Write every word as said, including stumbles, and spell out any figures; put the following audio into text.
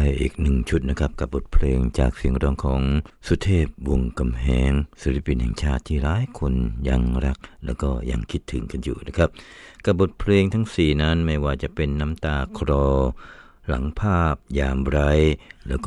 อีกหนึ่งชุดนะครับกับบทเพลงจากเสียงร้องของสุเทพวงศ์กำแหงศิลปินแห่งชาติที่หลายคนยังรักแล้วก็ยังคิดถึงกันอยู่นะครับกับบทเพลงทั้งสี่นั้นไม่ว่าจะเป็นน้ำตาคลอหลังภาพยามไร้แล้ว